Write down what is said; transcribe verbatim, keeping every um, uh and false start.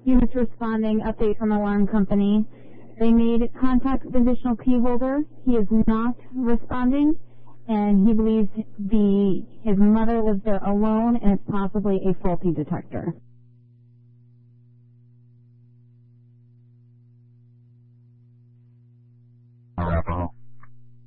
He was responding, update from alarm company. They made contact with the additional key holder. He is not responding, and he believes the his mother lives there alone, and it's possibly a faulty detector.